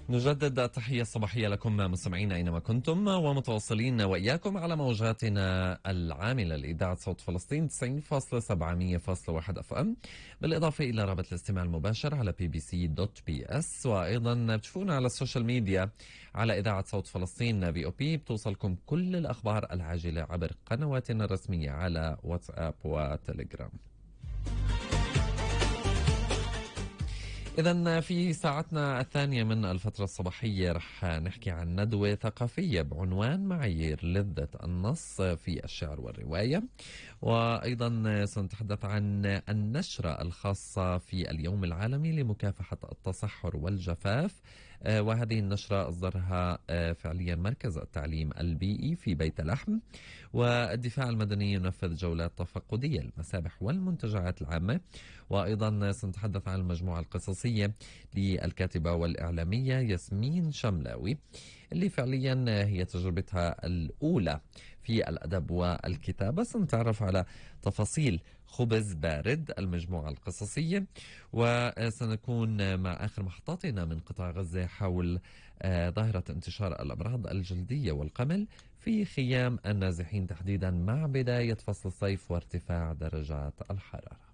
نجدد التحية الصباحية لكم مستمعين أينما كنتم، ومتواصلين وإياكم على موجاتنا العاملة لإذاعة صوت فلسطين 90.7 اف ام، بالإضافة إلى رابط الاستماع المباشر على bbc.ps، وأيضا بتشوفونا على السوشيال ميديا على إذاعة صوت فلسطين BOP. بتوصلكم كل الأخبار العاجلة عبر قنواتنا الرسمية على واتساب وتليجرام. إذا في ساعتنا الثانية من الفترة الصباحية رح نحكي عن ندوة ثقافية بعنوان معايير لذة النص في الشعر والرواية، وأيضا سنتحدث عن النشرة الخاصة في اليوم العالمي لمكافحة التصحر والجفاف، وهذه النشرة أصدرها فعليا مركز التعليم البيئي في بيت لحم. والدفاع المدني ينفذ جولات تفقدية للمسابح والمنتجعات العامة. وأيضا سنتحدث عن المجموعة القصصية للكاتبة والإعلامية ياسمين شملاوي، اللي فعليا هي تجربتها الأولى في الأدب والكتابة. سنتعرف على تفاصيل خبز بارد المجموعة القصصية، وسنكون مع آخر محطاتنا من قطاع غزة حول ظاهرة انتشار الأمراض الجلدية والقمل في خيام النازحين تحديدا مع بداية فصل الصيف وارتفاع درجات الحرارة.